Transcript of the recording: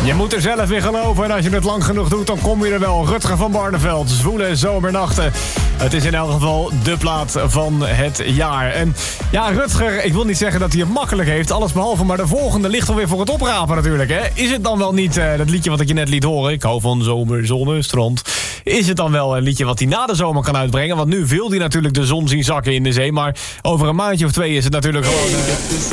Je moet er zelf in geloven en als je het lang genoeg doet, dan kom je er wel. Rutger van Barneveld, Zwoele zomernachten. Het is in elk geval de plaat van het jaar. En ja, Rutger, ik wil niet zeggen dat hij het makkelijk heeft, allesbehalve, maar de volgende ligt alweer voor het oprapen natuurlijk, hè. Is het dan wel niet dat liedje wat ik je net liet horen? Ik hou van zomer, zonne, strand. Is het dan wel een liedje wat hij na de zomer kan uitbrengen? Want nu wil hij natuurlijk de zon zien zakken in de zee, maar over een maandje of 2 is het natuurlijk gewoon...